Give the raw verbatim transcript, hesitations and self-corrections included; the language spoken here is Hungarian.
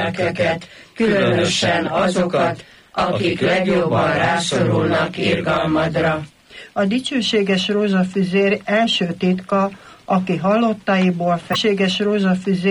lelkeket, különösen azokat, akik legjobban rászorulnak irgalmadra. A dicsőséges rózsafüzér első titka, aki halottaiból felséges rózsafüzér